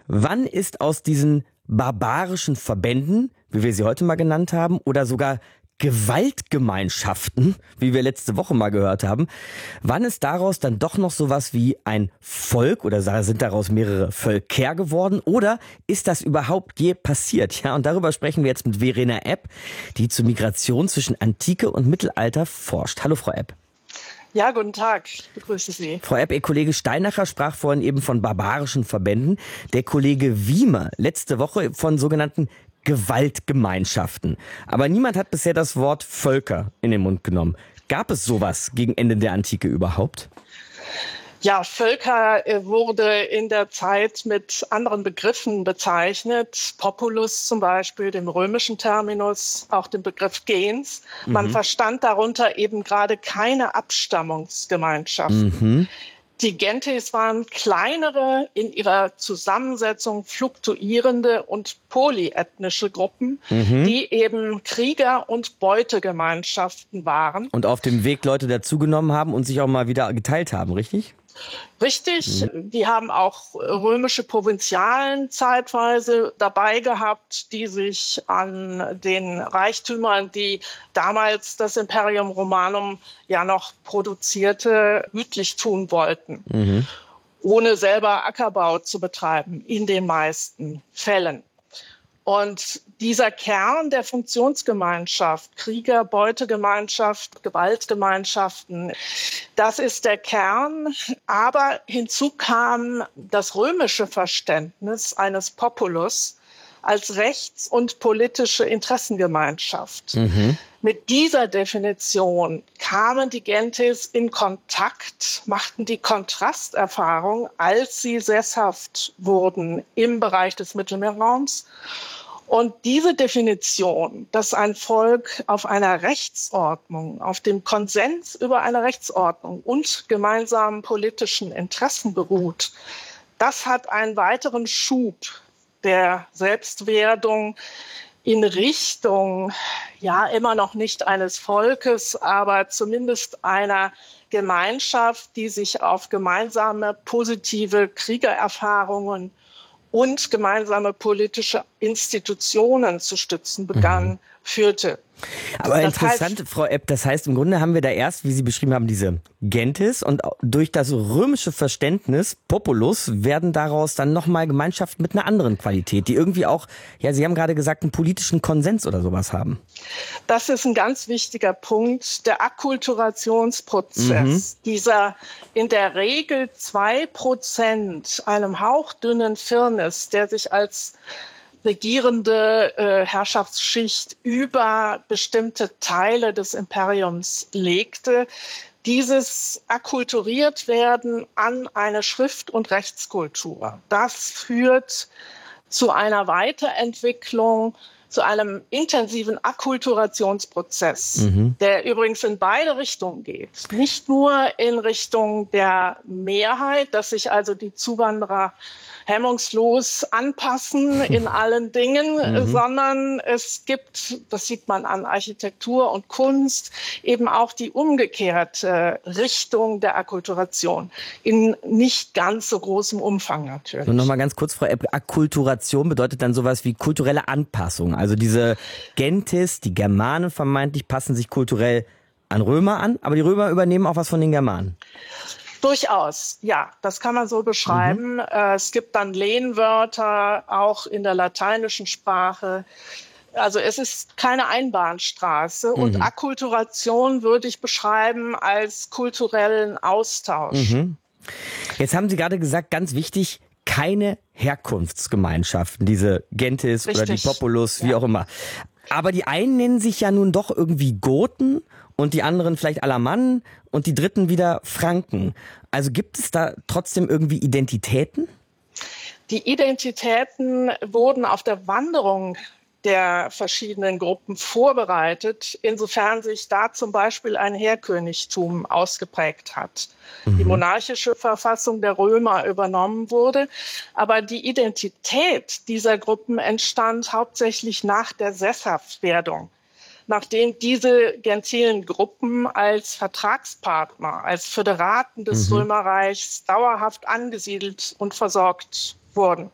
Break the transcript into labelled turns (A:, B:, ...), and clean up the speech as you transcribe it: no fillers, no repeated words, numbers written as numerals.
A: Wann ist aus diesen barbarischen Verbänden, wie wir sie heute mal genannt haben, oder sogar Gewaltgemeinschaften, wie wir letzte Woche mal gehört haben, wann ist daraus dann doch noch sowas wie ein Volk oder sind daraus mehrere Völker geworden oder ist das überhaupt je passiert? Ja, und darüber sprechen wir jetzt mit Verena Epp, die zur Migration zwischen Antike und Mittelalter forscht. Hallo Frau Epp.
B: Ja, guten Tag. Ich begrüße Sie.
A: Frau Epp, Ihr Kollege Steinacher sprach vorhin eben von barbarischen Verbänden. Der Kollege Wiemer letzte Woche von sogenannten Gewaltgemeinschaften. Aber niemand hat bisher das Wort Völker in den Mund genommen. Gab es sowas gegen Ende der Antike überhaupt?
B: Ja, Völker wurde in der Zeit mit anderen Begriffen bezeichnet. Populus zum Beispiel, dem römischen Terminus, auch dem Begriff gens. Man verstand darunter eben gerade keine Abstammungsgemeinschaften. Die Gentes waren kleinere, in ihrer Zusammensetzung fluktuierende und polyethnische Gruppen, die eben Krieger- und Beutegemeinschaften waren.
A: Und auf dem Weg Leute dazugenommen haben und sich auch mal wieder geteilt haben, richtig?
B: Richtig, die haben auch römische Provinzialen zeitweise dabei gehabt, die sich an den Reichtümern, die damals das Imperium Romanum ja noch produzierte, gütlich tun wollten, ohne selber Ackerbau zu betreiben, in den meisten Fällen. Und dieser Kern der Funktionsgemeinschaft, Krieger, Beutegemeinschaft, Gewaltgemeinschaften, das ist der Kern. Aber hinzu kam das römische Verständnis eines Populus als rechts- und politische Interessengemeinschaft. Mit dieser Definition kamen die Gentes in Kontakt, machten die Kontrasterfahrung, als sie sesshaft wurden im Bereich des Mittelmeerraums. Und diese Definition, dass ein Volk auf einer Rechtsordnung, auf dem Konsens über eine Rechtsordnung und gemeinsamen politischen Interessen beruht, das hat einen weiteren Schub der Selbstwerdung in Richtung, ja, immer noch nicht eines Volkes, aber zumindest einer Gemeinschaft, die sich auf gemeinsame positive Kriegererfahrungen und gemeinsame politische Institutionen zu stützen begann, führte.
A: Aber das interessant, heißt, Frau Epp, das heißt, im Grunde haben wir da erst, wie Sie beschrieben haben, diese Gentes und durch das römische Verständnis, Populus, werden daraus dann nochmal Gemeinschaften mit einer anderen Qualität, die irgendwie auch, ja, Sie haben gerade gesagt, einen politischen Konsens oder sowas haben.
B: Das ist ein ganz wichtiger Punkt, der Akkulturationsprozess, dieser in der Regel 2% einem hauchdünnen Firnis, der sich als regierende Herrschaftsschicht über bestimmte Teile des Imperiums legte. Dieses akkulturiert werden an eine Schrift- und Rechtskultur. Das führt zu einer Weiterentwicklung, zu einem intensiven Akkulturationsprozess, der übrigens in beide Richtungen geht. Nicht nur in Richtung der Mehrheit, dass sich also die Zuwanderer hemmungslos anpassen in allen Dingen, sondern es gibt, das sieht man an Architektur und Kunst, eben auch die umgekehrte Richtung der Akkulturation in nicht ganz so großem Umfang natürlich.
A: Und nochmal ganz kurz, Frau Epp, Akkulturation bedeutet dann sowas wie kulturelle Anpassung. Also diese Gentes, die Germanen vermeintlich, passen sich kulturell an Römer an, aber die Römer übernehmen auch was von den Germanen.
B: Durchaus, ja, das kann man so beschreiben. Es gibt dann Lehnwörter, auch in der lateinischen Sprache. Also es ist keine Einbahnstraße. Und Akkulturation würde ich beschreiben als kulturellen Austausch.
A: Jetzt haben Sie gerade gesagt, ganz wichtig, keine Herkunftsgemeinschaften, diese Gentes oder die Populus, wie auch immer. Aber die einen nennen sich ja nun doch irgendwie Goten und die anderen vielleicht Alamannen und die dritten wieder Franken. Also gibt es da trotzdem irgendwie Identitäten?
B: Die Identitäten wurden auf der Wanderung der verschiedenen Gruppen vorbereitet, insofern sich da zum Beispiel ein Heerkönigtum ausgeprägt hat. Die monarchische Verfassung der Römer übernommen wurde, aber die Identität dieser Gruppen entstand hauptsächlich nach der Sesshaftwerdung, nachdem diese gentilen Gruppen als Vertragspartner, als Föderaten des Römerreichs dauerhaft angesiedelt und versorgt wurden.